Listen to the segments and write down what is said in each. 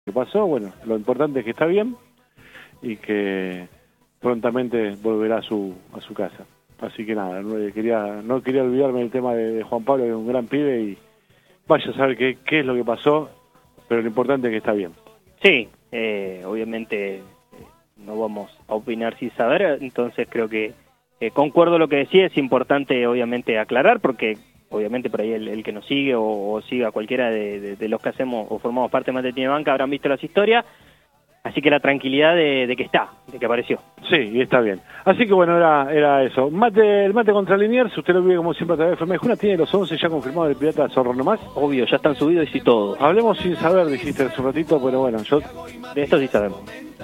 que pasó. Bueno, lo importante es que está bien y que prontamente volverá a su casa. Así que nada, no quería olvidarme del tema de Juan Pablo, que es un gran pibe, y vaya a saber qué es lo que pasó, pero lo importante es que está bien. Sí, obviamente no vamos a opinar sin saber, entonces creo que concuerdo lo que decía, es importante obviamente aclarar, porque obviamente por ahí el que nos sigue o siga cualquiera de los que hacemos o formamos parte de Mate Tiene Banca habrán visto las historias, así que la tranquilidad de que apareció. Sí, y está bien. Así que bueno, era eso. El mate contra Liniers, usted lo vive como siempre a través de FM Juna, tiene los 11 ya confirmados del Pirata Zorro nomás. Obvio, ya están subidos y todo. Hablemos sin saber, dijiste hace un ratito, pero bueno, de esto sí sabemos.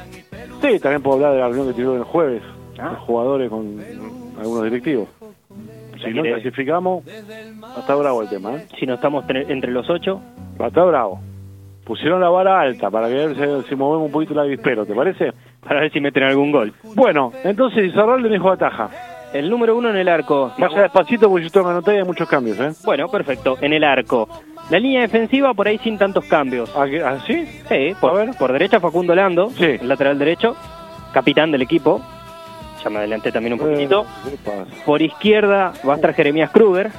Sí, también puedo hablar de la reunión que tuvieron el jueves, los jugadores con algunos directivos. Si no clasificamos, está bravo el tema, ¿eh? Si no estamos entre los 8. Está bravo. Pusieron la vara alta para que ver si movemos un poquito el avispero, ¿te parece? Para ver si meten algún gol. Bueno, entonces Izarralde dijo ataja. El número 1 en el arco. Vaya despacito porque yo tengo que anotar y hay muchos cambios, ¿eh? Bueno, perfecto. En el arco. La línea defensiva por ahí sin tantos cambios. ¿Ah, sí? Sí, por derecha Facundo Lando, sí. El lateral derecho, capitán del equipo. Ya me adelanté también un poquitito. Por izquierda va a estar Jeremías Kruger.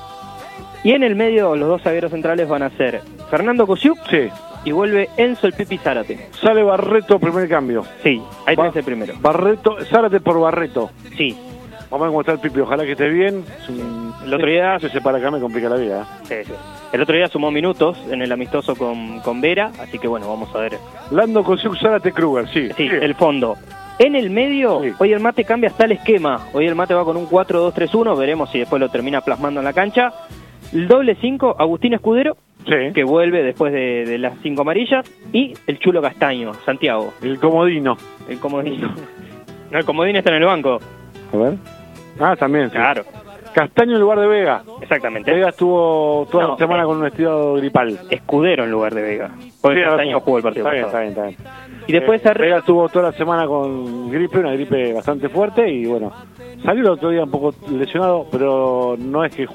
Y en el medio los dos zagueros centrales van a ser Fernando Kosiuk. Sí. Y vuelve Enzo el Pipi Zárate. Sale Barreto, primer cambio. Sí, ahí tenés el primero. Barreto, Zárate por Barreto. Sí. Vamos a ver cómo está el Pipi, ojalá que esté bien. El otro día se separa acá, me complica la vida. Sí. El otro día sumó minutos en el amistoso con Vera, así que bueno, vamos a ver. Lando Kosiuk, Zárate, Kruger, sí. Sí, el fondo. En el medio, sí. Hoy el Mate cambia hasta el esquema. Hoy el Mate va con un 4-2-3-1, veremos si después lo termina plasmando en la cancha. El doble 5, Agustín Escudero, sí, que vuelve después de las 5 amarillas, y el Chulo Castaño, Santiago. El comodino. El comodino. No, el comodino está en el banco. A ver. Ah, también, sí. Claro. Castaño en lugar de Vega. Exactamente. Vega estuvo toda la semana con un estilo gripal. Escudero en lugar de Vega. Porque sí, Castaño jugó el partido pasado. Está bien. Y después Vega estuvo toda la semana con gripe, una gripe bastante fuerte, y bueno, salió el otro día un poco lesionado, pero no es que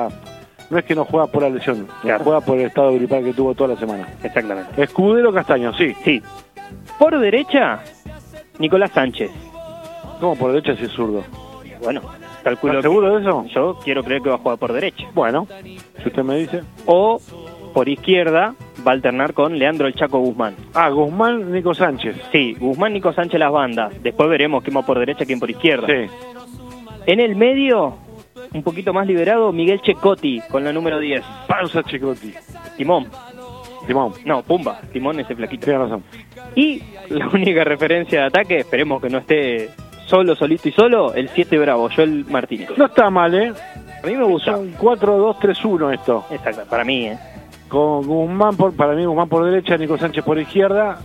no juega por la lesión, claro. Juega por el estado gripal que tuvo toda la semana. Exactamente. Escudero Castaño, sí. Sí. Por derecha, Nicolás Sánchez. ¿Cómo por derecha si es zurdo? Bueno, calculo. ¿Estás seguro de eso? Yo quiero creer que va a jugar por derecha. Bueno, si usted me dice. O por izquierda va a alternar con Leandro el Chaco Guzmán. Ah, Guzmán, Nico Sánchez. Sí, Guzmán, Nico Sánchez las bandas. Después veremos quién va por derecha, quién por izquierda. Sí. En el medio, un poquito más liberado, Miguel Checotti con la número 10. Pausa Checotti. Timón. No, Pumba. Timón ese flaquito. Tiene razón. Y la única referencia de ataque, esperemos que no esté solito y solo, el 7 Bravo, Joel Martínez. No está mal, ¿eh? A mí me gusta. Son 4-2-3-1 esto. Exacto, para mí, Con Guzmán, para mí Guzmán por derecha, Nico Sánchez por izquierda.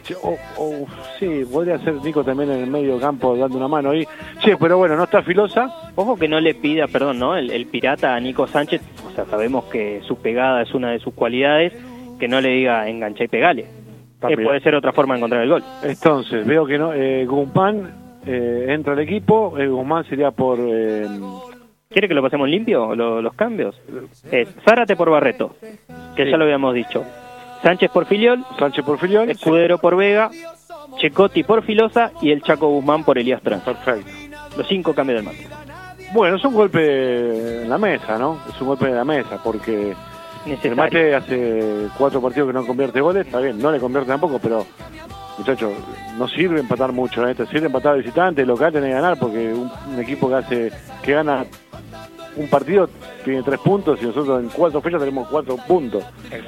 Sí, podría ser Nico también en el medio campo dando una mano ahí. Sí, pero bueno, no está Filosa. Ojo que no le pida, ¿no? El pirata a Nico Sánchez, o sea, sabemos que su pegada es una de sus cualidades, que no le diga engancha y pegale. Puede ser otra forma de encontrar el gol. Entonces, veo que no, Guzmán entra al equipo, Guzmán sería por... ¿Quiere que lo pasemos limpio, los cambios? Es Zárate por Barreto, que sí, ya lo habíamos dicho. Sánchez por Filiol, Escudero sí, por Vega, Checotti por Filosa y el Chaco Guzmán por Elías Trans. Perfecto. Los 5 cambios del Mate. Bueno, es un golpe en la mesa, ¿no? Es un golpe en la mesa, porque el Mate hace 4 partidos que no convierte goles, está bien, no le convierte tampoco, pero muchachos, no sirve empatar mucho, ¿eh? Te sirve empatar visitante, local tenés que ganar, porque un equipo que gana un partido tiene 3 puntos y nosotros en 4 fechas tenemos 4 puntos.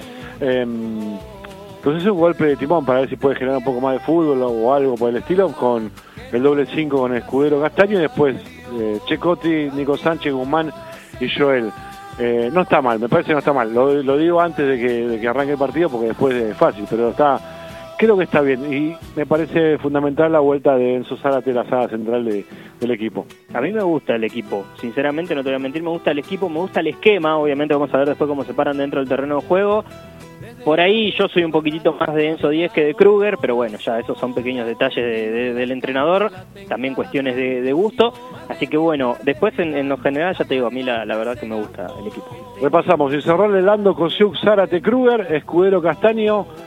Entonces es un golpe de timón para ver si puede generar un poco más de fútbol o algo por el estilo, con el doble 5 con Escudero Castaño y después Checotti, Nico Sánchez, Guzmán y Joel. No está mal, me parece que no está mal. Lo digo antes de que arranque el partido porque después es fácil, pero creo que está bien y me parece fundamental la vuelta de Enzo Zárate, la saga central del equipo. A mí me gusta el equipo, sinceramente no te voy a mentir, me gusta el equipo, me gusta el esquema, obviamente vamos a ver después cómo se paran dentro del terreno de juego. Por ahí yo soy un poquitito más de Enzo 10 que de Kruger, pero bueno, ya esos son pequeños detalles del entrenador, también cuestiones de gusto, así que bueno, después en lo general ya te digo, a mí la verdad que me gusta el equipo. Repasamos, Izarralde, Lando, Kosiuk, Zárate, Kruger, Escudero Castaño,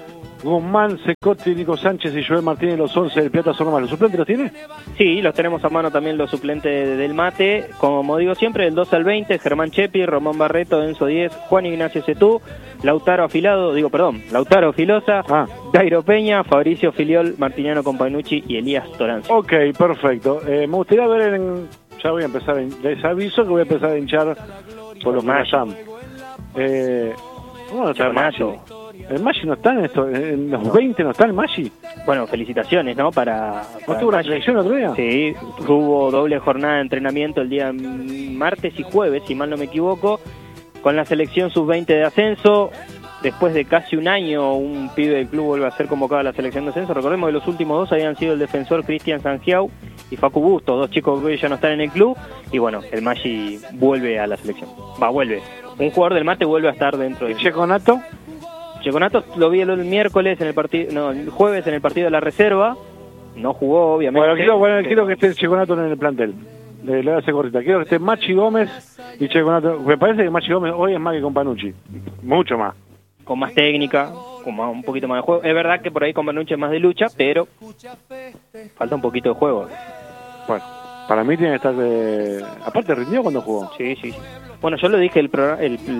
Guzmán, Cecotti, Nico Sánchez y Joel Martínez, los 11 del Pirata son nomás. ¿Los suplentes los tiene? Sí, los tenemos a mano también los suplentes del mate. Como digo siempre, del 12 al 20, Germán Chepi, Román Barreto, Enzo 10, Juan Ignacio Cetú, Lautaro Filosa, Dairo Peña, Fabricio Filiol, Martiniano Companucci y Elías Toranzo. Ok, perfecto. Me gustaría ver ya voy a empezar, les aviso que voy a empezar a hinchar por los Mayam. ¿Cómo no está el Maggi? ¿El Maggi no está en los 20 no está el Maggi? Bueno, felicitaciones, ¿no? ¿No tuvo una selección el otro día? Sí, tuvo doble jornada de entrenamiento el día martes y jueves, si mal no me equivoco, con la selección sub-20 de ascenso. Después de casi un año, un pibe del club vuelve a ser convocado a la selección de ascenso. Recordemos que los últimos dos habían sido el defensor Cristian Sangiau y Facu Bustos, dos chicos que hoy ya no están en el club. Y bueno, el Maggi vuelve a la selección. Vuelve. Un jugador del mate vuelve a estar dentro de... ¿Checonato? Checonato lo vi el miércoles en el partido, no, el jueves en el partido de la reserva. No jugó, obviamente. Bueno, quiero que esté Checonato en el plantel. Le voy a hacer cortita. Quiero que esté Machi Gómez y Checonato. Me parece que Machi Gómez hoy es más que Companucci. Mucho más. Con más técnica, con un poquito más de juego. Es verdad que por ahí Companucci es más de lucha, pero falta un poquito de juego. Bueno, para mí tiene que estar aparte rindió cuando jugó. Sí. Bueno, yo lo dije la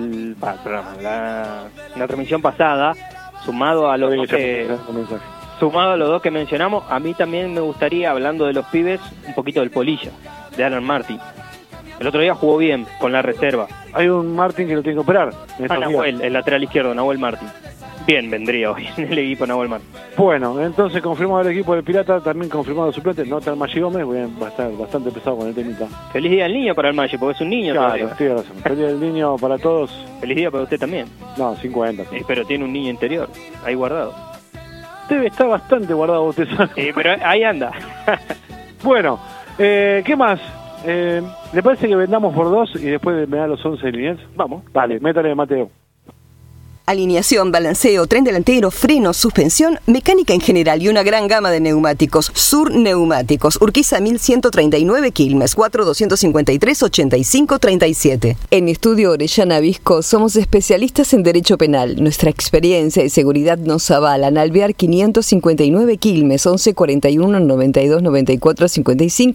transmisión pasada, sumado a los dos que mencionamos, a mí también me gustaría, hablando de los pibes, un poquito del Polilla, de Alan Martin. El otro día jugó bien con la reserva. Hay un Martin que lo tiene que operar. Nahuel, el lateral izquierdo, Nahuel Martin. Bien vendría hoy en el equipo Nahuel Martin. Bueno, entonces confirmado el equipo del Pirata, también confirmado el suplente, no está el Maggi Gómez, va a estar bastante pesado con el temita. Feliz día del niño para el Maggi, porque es un niño. Claro, tiene razón. Feliz día del niño para todos. Feliz día para usted también. No, 50. Pero tiene un niño interior, ahí guardado. Debe estar bastante guardado, usted sabe. Pero ahí anda. Bueno, ¿qué más? ¿Le parece que vendamos por 2 y después me da los 11 líneas? Vamos. Dale, métale, Mateo. Alineación, balanceo, tren delantero, freno, suspensión, mecánica en general y una gran gama de neumáticos. Sur Neumáticos, Urquiza 1139 Quilmes, 4253-8537. En Estudio Orellana Visco somos especialistas en Derecho Penal. Nuestra experiencia y seguridad nos avalan. Alvear 559 Quilmes, 1141-9294-55,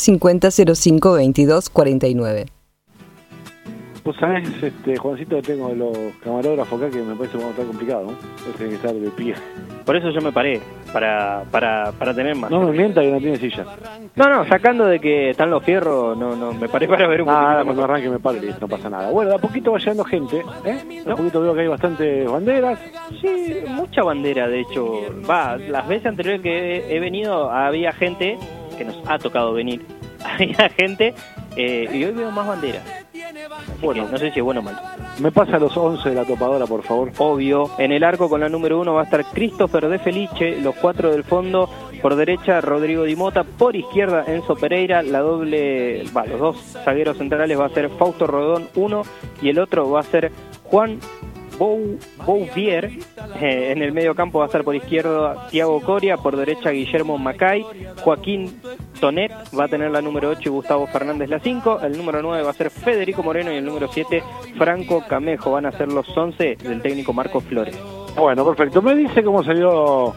1150-05-2249. Vos sabés, Juancito, que tengo los camarógrafos acá que me parece que va a estar complicado, ¿no? Tiene que estar de pie. Por eso yo me paré, para tener más. No me mienta que no tiene silla. No, sacando de que están los fierros, no, me paré para ver un poquito. Cuando arranque me pare, no pasa nada. Bueno, de a poquito va llegando gente, De a poquito veo que hay bastantes banderas. Sí, mucha bandera, de hecho. Las veces anteriores que he venido, había gente que nos ha tocado venir. Había gente, y hoy veo más banderas. Bueno, no sé si es bueno o mal. Me pasa los 11 de la topadora, por favor. Obvio. En el arco con la número 1 va a estar Christopher De Felice, los 4 del fondo, por derecha Rodrigo Di Mota, por izquierda Enzo Pereira, los dos zagueros centrales va a ser Fausto Rodón 1 y el otro va a ser Juan Bouvier. En el medio campo va a estar por izquierda Thiago Coria, por derecha Guillermo Macay, Joaquín Tonet va a tener la número 8 y Gustavo Fernández la 5, el número 9 va a ser Federico Moreno y el número 7 Franco Camejo. Van a ser los 11 del técnico Marcos Flores. Bueno, perfecto. Me dice cómo salió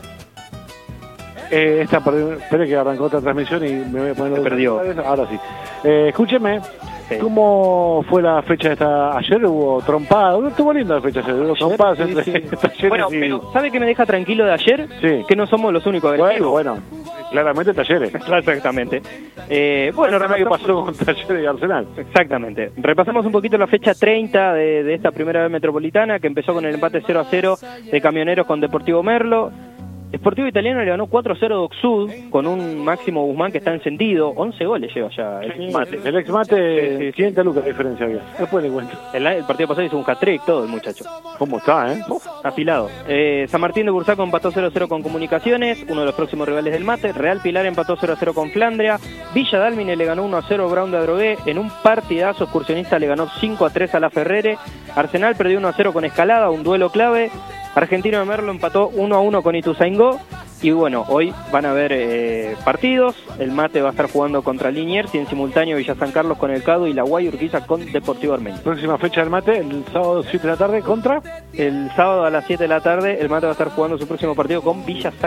espere que arrancó otra transmisión y me voy a poner... Se perdió. Ahora sí. Escúcheme. Sí. ¿Cómo fue la fecha ayer? ¿Hubo trompada? Estuvo linda la fecha ayer. Hubo trompadas entre talleres. Bueno, pero ¿sabe qué me deja tranquilo de ayer? Sí. Que no somos los únicos agresivos. Bueno, claramente Talleres. Exactamente. Bueno, ¿qué pasó con Talleres y Arsenal? Exactamente. Repasamos un poquito la fecha 30 de esta primera vez metropolitana, que empezó con el empate 0-0 de Camioneros con Deportivo Merlo. Sportivo Italiano le ganó 4-0 Docsud con un Máximo Guzmán que está encendido. 11 goles lleva ya el ex-mate. El ex-mate, 500 lucas de diferencia había. Después le cuento. El partido pasado hizo un hat-trick todo el muchacho. ¿Cómo está, Afilado. San Martín de Bursaco empató 0-0 con Comunicaciones, uno de los próximos rivales del mate. Real Pilar empató 0-0 con Flandria. Villa Dálmine le ganó 1-0 Brown de Adrogué. En un partidazo Excursionista le ganó 5-3 a La Ferrere. Arsenal perdió 1-0 con Escalada, un duelo clave. Argentino de Merlo empató 1-1 con Ituzaingó. Y bueno, hoy van a haber partidos. El Mate va a estar jugando contra Liniers y en simultáneo Villa San Carlos con el Cadu y la Guay Urquiza con Deportivo Armenio. Próxima fecha del Mate, el sábado 7 de la tarde contra... El sábado a las 7 de la tarde el Mate va a estar jugando su próximo partido con Villa San